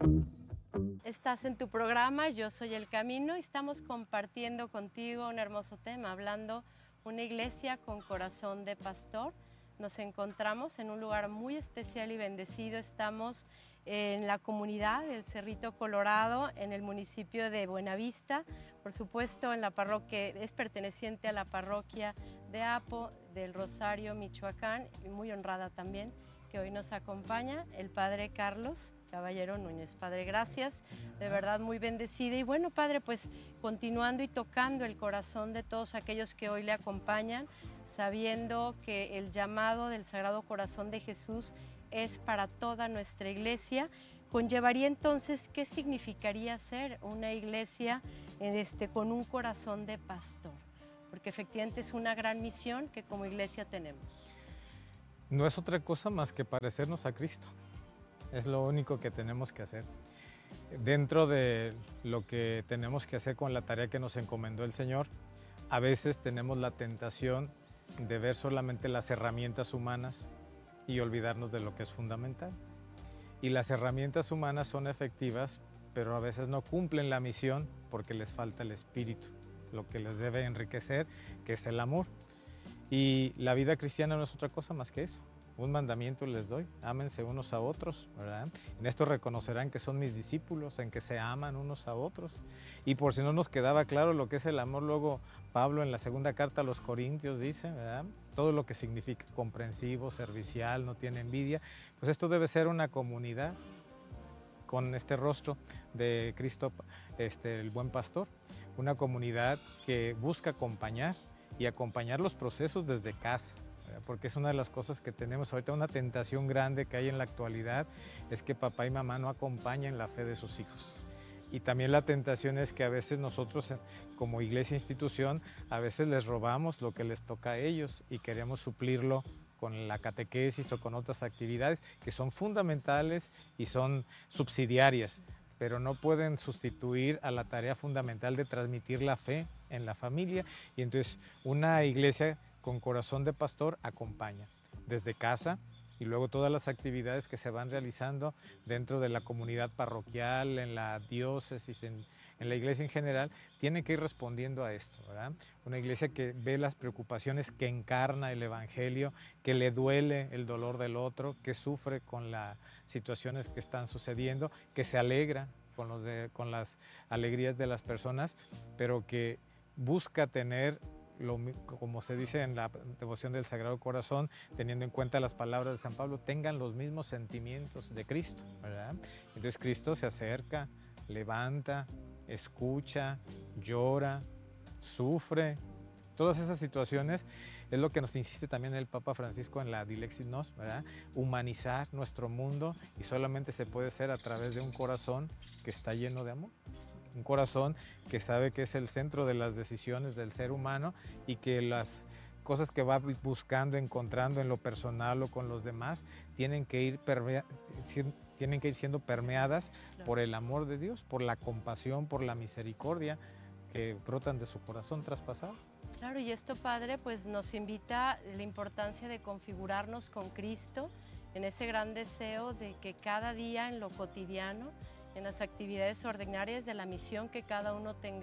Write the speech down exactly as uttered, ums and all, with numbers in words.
Estás en tu programa Yo Soy el Camino y estamos compartiendo contigo un hermoso tema, hablando una iglesia con corazón de pastor. Nos encontramos en un lugar muy especial y bendecido. Estamos en la comunidad del Cerrito Colorado, en el municipio de Buenavista. Por supuesto, en la parroquia, es perteneciente a la parroquia de Apo, del Rosario, Michoacán, y muy honrada también que hoy nos acompaña el Padre Carlos Caballero Núñez. Padre, gracias, de verdad muy bendecida. Y bueno, Padre, pues continuando y tocando el corazón de todos aquellos que hoy le acompañan, sabiendo que el llamado del Sagrado Corazón de Jesús es para toda nuestra iglesia, conllevaría entonces, ¿qué significaría ser una iglesia este, con un corazón de pastor? Porque efectivamente es una gran misión que como iglesia tenemos. No es otra cosa más que parecernos a Cristo. Es lo único que tenemos que hacer. Dentro de lo que tenemos que hacer con la tarea que nos encomendó el Señor, a veces tenemos la tentación de ver solamente las herramientas humanas y olvidarnos de lo que es fundamental. Y las herramientas humanas son efectivas, pero a veces no cumplen la misión porque les falta el espíritu, lo que les debe enriquecer, que es el amor. Y la vida cristiana no es otra cosa más que eso. Un mandamiento les doy, ámense unos a otros, ¿verdad? En esto reconocerán que son mis discípulos, en que se aman unos a otros. Y por si no nos quedaba claro lo que es el amor, luego Pablo en la segunda carta a los Corintios dice, ¿verdad? Todo lo que significa comprensivo, servicial, no tiene envidia. Pues esto debe ser una comunidad con este rostro de Cristo, este, el buen pastor. Una comunidad que busca acompañar y acompañar los procesos desde casa, porque es una de las cosas que tenemos ahorita, una tentación grande que hay en la actualidad, es que papá y mamá no acompañen la fe de sus hijos. Y también la tentación es que a veces nosotros, como iglesia e institución, a veces les robamos lo que les toca a ellos y queremos suplirlo con la catequesis o con otras actividades que son fundamentales y son subsidiarias, pero no pueden sustituir a la tarea fundamental de transmitir la fe en la familia. Y entonces una iglesia con corazón de pastor acompaña desde casa y luego todas las actividades que se van realizando dentro de la comunidad parroquial, en la diócesis, en, en la iglesia en general, tienen que ir respondiendo a esto, ¿verdad? Una iglesia que ve las preocupaciones que encarna el Evangelio, que le duele el dolor del otro, que sufre con las situaciones que están sucediendo, que se alegra con, los de, con las alegrías de las personas, pero que busca tener, Lo, como se dice en la devoción del Sagrado Corazón, teniendo en cuenta las palabras de San Pablo, tengan los mismos sentimientos de Cristo, ¿verdad? Entonces Cristo se acerca, levanta, escucha, llora, sufre. Todas esas situaciones es lo que nos insiste también el Papa Francisco en la Dilexit Nos, ¿verdad? Humanizar nuestro mundo, y solamente se puede hacer a través de un corazón que está lleno de amor. Un corazón que sabe que es el centro de las decisiones del ser humano y que las cosas que va buscando, encontrando en lo personal o con los demás, tienen que ir, permea, tienen que ir siendo permeadas Claro. por el amor de Dios, por la compasión, por la misericordia que brotan de su corazón traspasado. Claro, y esto, Padre, pues nos invita a la importancia de configurarnos con Cristo en ese gran deseo de que cada día en lo cotidiano, en las actividades ordinarias de la misión que cada uno tenga,